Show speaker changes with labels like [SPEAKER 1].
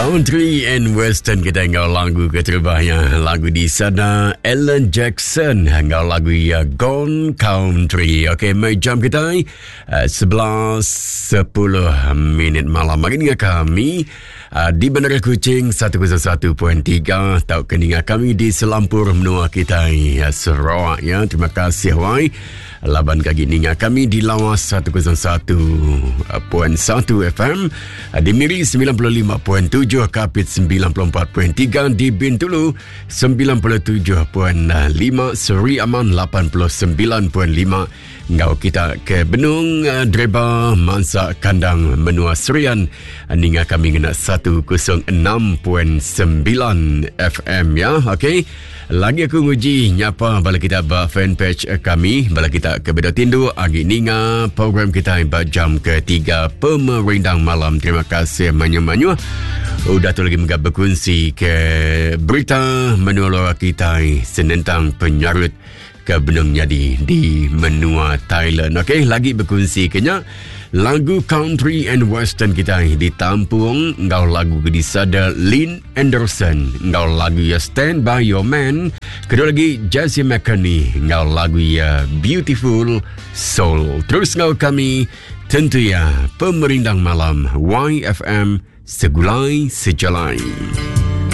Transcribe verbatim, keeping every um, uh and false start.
[SPEAKER 1] Country and Western kita ngau lagu keterbahnya lagu di sana Alan Jackson ngau lagu ya Gone Country. Okey, mai jam kita uh, sebelas sepuluh minit malam hari dengan kami uh, di Bandar Kuching seratus satu perpuluhan tiga tau keningan kami di Selampur menua kita uh, Sarawak ya. Terima kasih wai. Laban kaki ninga kami di Lawas seratus satu perpuluhan satu F M, di Miri sembilan puluh lima perpuluhan tujuh, Kapit sembilan puluh empat perpuluhan tiga, di Bintulu sembilan puluh tujuh perpuluhan lima, Seri Aman lapan puluh sembilan perpuluhan lima. Ngau kita ke Benung, Dreba, Mansa, Kandang, Menua Serian. Ninga kami kena seratus enam perpuluhan sembilan F M ya. Okey. Lagi aku nguji nyapa bala kita ba fanpage kami, bala kita ke Bedo Tindu agi ninga program kita ba jam ketiga pemerindang malam. Terima kasih manyu-manyu. Udah tu lagi megah berkongsi ke berita menolak kita senentang penyarut ke Benung Nyadi di Menua Thailand. Okey, lagi berkongsi kenya lagu country and western kita ditampung ngau lagu di sada Lynn Anderson, ngau lagu ya Stand By Your Man, kedua lagi Jesse McCartney ngau lagu ya Beautiful Soul. Terus ngau kami tentu ya pemerindang malam Y F M segulai sejalai.